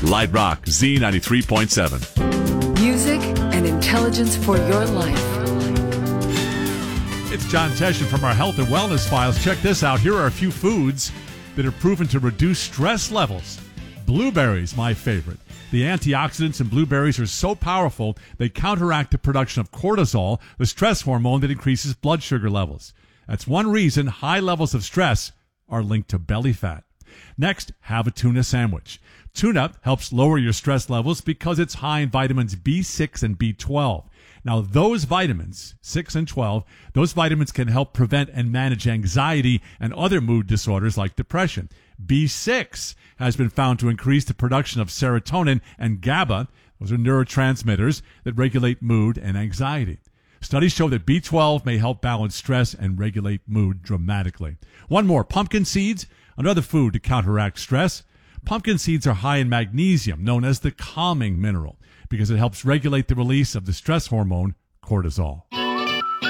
Light Rock Z93.7. Music and intelligence for your life. It's John Tesh from our Health and Wellness Files. Check this out. Here are a few foods that are proven to reduce stress levels. Blueberries, my favorite. The antioxidants in blueberries are so powerful, they counteract the production of cortisol, the stress hormone that increases blood sugar levels. That's one reason high levels of stress are linked to belly fat. Next, have a tuna sandwich. Tuna helps lower your stress levels because it's high in vitamins B6 and B12. Now, those vitamins, 6 and 12, those vitamins can help prevent and manage anxiety and other mood disorders like depression. B6 has been found to increase the production of serotonin and GABA. Those are neurotransmitters that regulate mood and anxiety. Studies show that B12 may help balance stress and regulate mood dramatically. One more, pumpkin seeds, another food to counteract stress. Pumpkin seeds are high in magnesium, known as the calming mineral, because it helps regulate the release of the stress hormone cortisol.